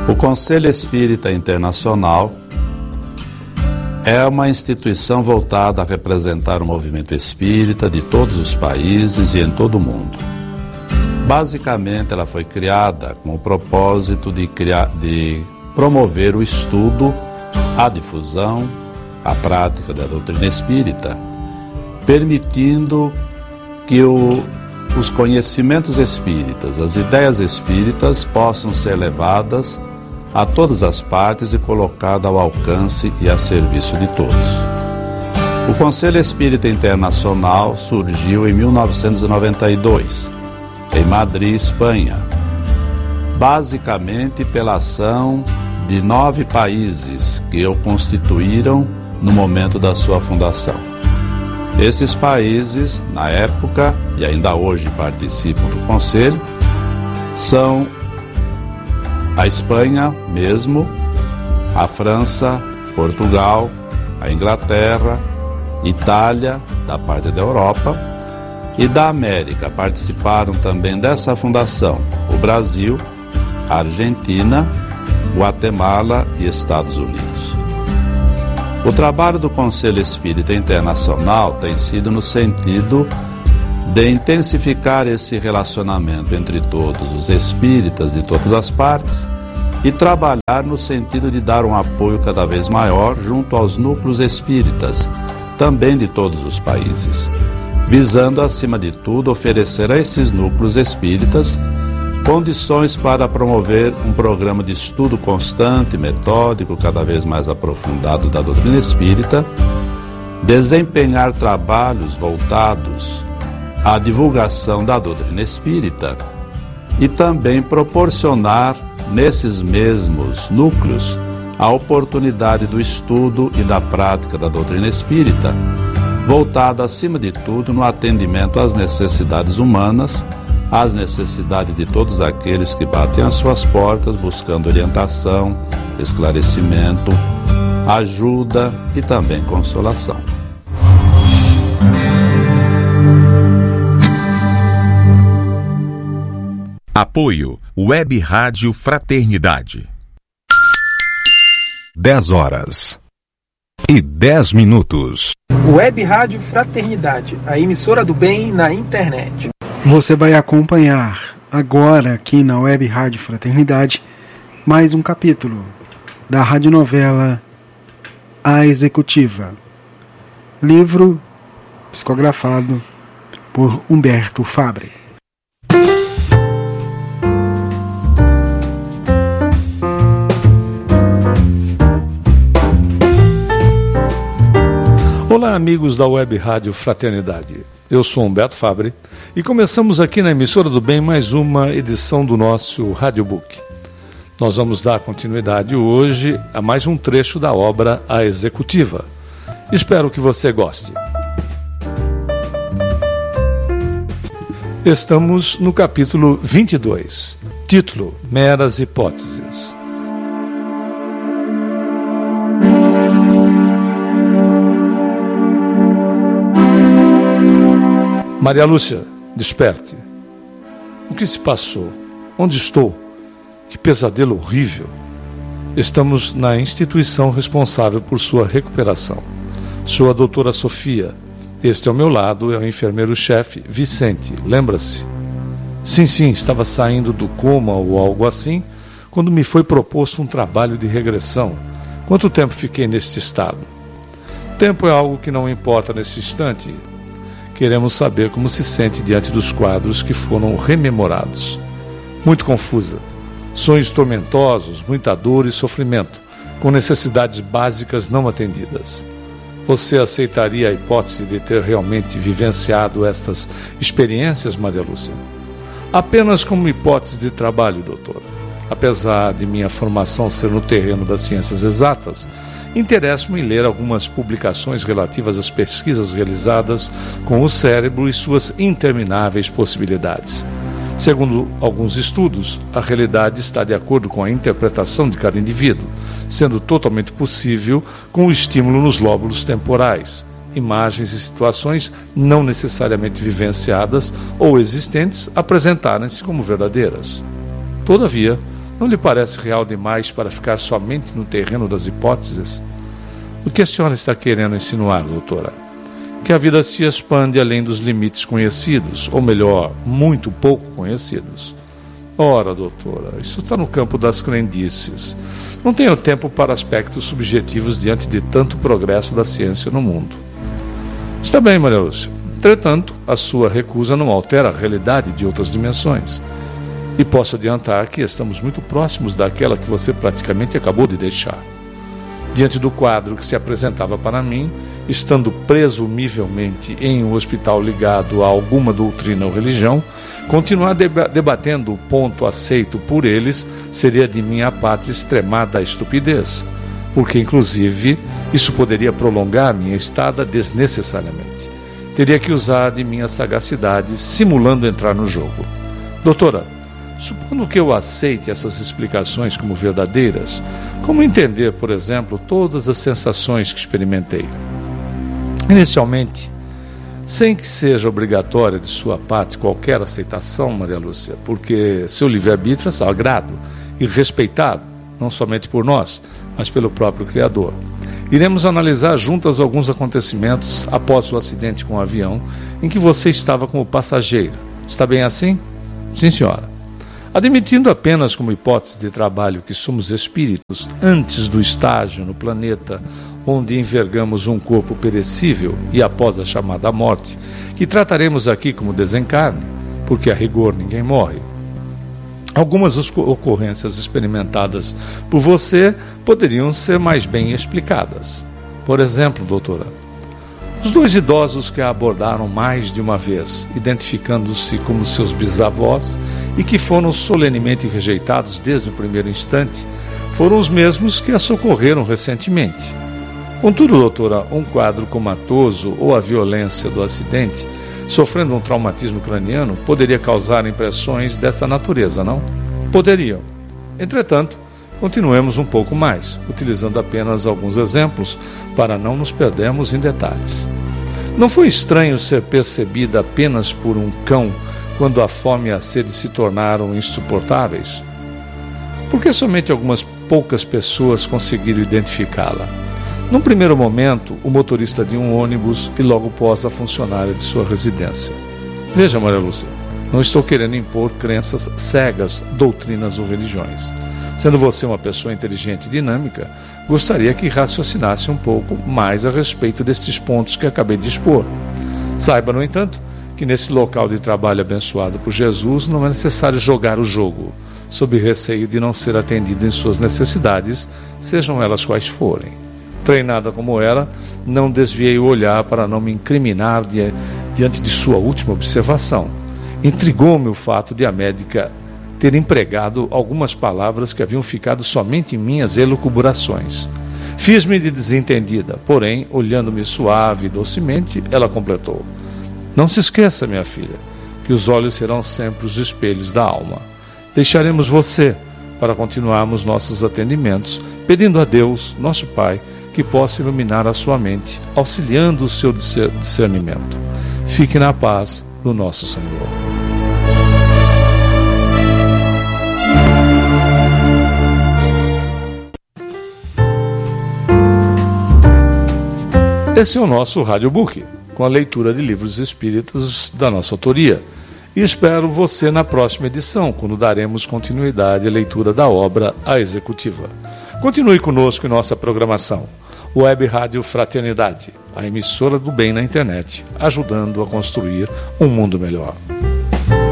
O Conselho Espírita Internacional é uma instituição voltada a representar o movimento espírita de todos os países e em todo o mundo. Basicamente, ela foi criada com o propósito de promover o estudo, a difusão, a prática da doutrina espírita, permitindo que os conhecimentos espíritas, as ideias espíritas possam ser levadas a todas as partes e colocadas ao alcance e a serviço de todos. O Conselho Espírita Internacional surgiu em 1992, em Madrid, Espanha, basicamente pela ação de 9 países que o constituíram no momento da sua fundação. Esses países, na época, e ainda hoje participam do Conselho, são a Espanha mesmo, a França, Portugal, a Inglaterra, Itália, da parte da Europa, e da América participaram também dessa fundação o Brasil, a Argentina, Guatemala e Estados Unidos. O trabalho do Conselho Espírita Internacional tem sido no sentido de intensificar esse relacionamento entre todos os espíritas de todas as partes e trabalhar no sentido de dar um apoio cada vez maior junto aos núcleos espíritas, também de todos os países, visando, acima de tudo, oferecer a esses núcleos espíritas condições para promover um programa de estudo constante, metódico, cada vez mais aprofundado da doutrina espírita, desempenhar trabalhos voltados à divulgação da doutrina espírita e também proporcionar nesses mesmos núcleos a oportunidade do estudo e da prática da doutrina espírita, voltada acima de tudo no atendimento às necessidades humanas, às necessidades de todos aqueles que batem às suas portas buscando orientação, esclarecimento, ajuda e também consolação. Apoio Web Rádio Fraternidade. 10h10. Web Rádio Fraternidade, a emissora do bem na internet. Você vai acompanhar agora aqui na Web Rádio Fraternidade mais um capítulo da radionovela A Executiva, livro psicografado por Humberto Fabre. Olá, amigos da Web Rádio Fraternidade. Eu sou Humberto Fabre e começamos aqui na emissora do bem mais uma edição do nosso Radiobook. Nós vamos dar continuidade hoje a mais um trecho da obra A Executiva. Espero que você goste. Estamos no capítulo 22, título Meras Hipóteses. Maria Lúcia, desperte. O que se passou? Onde estou? Que pesadelo horrível. Estamos na instituição responsável por sua recuperação. Sou a doutora Sofia. Este ao meu lado é o enfermeiro-chefe Vicente. Lembra-se? Sim, estava saindo do coma ou algo assim, quando me foi proposto um trabalho de regressão. Quanto tempo fiquei neste estado? Tempo é algo que não importa nesse instante. Queremos saber como se sente diante dos quadros que foram rememorados. Muito confusa. Sonhos tormentosos, muita dor e sofrimento, com necessidades básicas não atendidas. Você aceitaria a hipótese de ter realmente vivenciado estas experiências, Maria Lúcia? Apenas como hipótese de trabalho, doutora. Apesar de minha formação ser no terreno das ciências exatas, interesso-me em ler algumas publicações relativas às pesquisas realizadas com o cérebro e suas intermináveis possibilidades. Segundo alguns estudos, a realidade está de acordo com a interpretação de cada indivíduo, sendo totalmente possível com o estímulo nos lóbulos temporais, imagens e situações não necessariamente vivenciadas ou existentes apresentarem-se como verdadeiras. Todavia, Não lhe parece real demais para ficar somente no terreno das hipóteses? O que a senhora está querendo insinuar, doutora? Que a vida se expande além dos limites conhecidos, ou melhor, muito pouco conhecidos. Ora, doutora, isso está no campo das crendices. Não tenho tempo para aspectos subjetivos diante de tanto progresso da ciência no mundo. Está bem, Maria Lúcia. Entretanto, a sua recusa não altera a realidade de outras dimensões. E posso adiantar que estamos muito próximos daquela que você praticamente acabou de deixar. Diante do quadro que se apresentava para mim, estando presumivelmente em um hospital ligado a alguma doutrina ou religião, continuar debatendo o ponto aceito por eles seria de minha parte extremada estupidez, porque inclusive isso poderia prolongar minha estada desnecessariamente. Teria que usar de minha sagacidade, simulando entrar no jogo. Doutora, supondo que eu aceite essas explicações como verdadeiras, como entender, por exemplo, todas as sensações que experimentei? Inicialmente, sem que seja obrigatória de sua parte qualquer aceitação, Maria Lúcia, porque seu livre-arbítrio é sagrado e respeitado, não somente por nós, mas pelo próprio Criador. Iremos analisar juntas alguns acontecimentos após o acidente com o avião em que você estava como passageiro. Está bem assim? Sim, senhora. Admitindo apenas como hipótese de trabalho que somos espíritos antes do estágio no planeta onde envergamos um corpo perecível e após a chamada morte, que trataremos aqui como desencarne, porque a rigor ninguém morre. Algumas ocorrências experimentadas por você poderiam ser mais bem explicadas. Por exemplo, doutora, os 2 idosos que a abordaram mais de uma vez, identificando-se como seus bisavós e que foram solenemente rejeitados desde o primeiro instante, foram os mesmos que a socorreram recentemente. Contudo, doutora, um quadro comatoso ou a violência do acidente, sofrendo um traumatismo craniano, poderia causar impressões desta natureza, não? Poderiam. Entretanto, continuemos um pouco mais, utilizando apenas alguns exemplos para não nos perdermos em detalhes. Não foi estranho ser percebida apenas por um cão quando a fome e a sede se tornaram insuportáveis? Por que somente algumas poucas pessoas conseguiram identificá-la? Num primeiro momento, o motorista de um ônibus e logo após a funcionária de sua residência. Veja, Maria Lúcia, não estou querendo impor crenças cegas, doutrinas ou religiões. Sendo você uma pessoa inteligente e dinâmica, gostaria que raciocinasse um pouco mais a respeito destes pontos que acabei de expor. Saiba, no entanto, que nesse local de trabalho abençoado por Jesus não é necessário jogar o jogo, sob receio de não ser atendido em suas necessidades, sejam elas quais forem. Treinada como era, não desviei o olhar para não me incriminar diante de sua última observação. Intrigou-me o fato de a médica ter empregado algumas palavras que haviam ficado somente em minhas elucubrações. Fiz-me de desentendida, porém, olhando-me suave e docemente, ela completou: não se esqueça, minha filha, que os olhos serão sempre os espelhos da alma. Deixaremos você para continuarmos nossos atendimentos, pedindo a Deus, nosso Pai, que possa iluminar a sua mente, auxiliando o seu discernimento. Fique na paz do nosso Senhor. Esse é o nosso Radiobook, com a leitura de livros espíritas da nossa autoria. E espero você na próxima edição, quando daremos continuidade à leitura da obra A Executiva. Continue conosco em nossa programação. Web Rádio Fraternidade, a emissora do bem na internet, ajudando a construir um mundo melhor.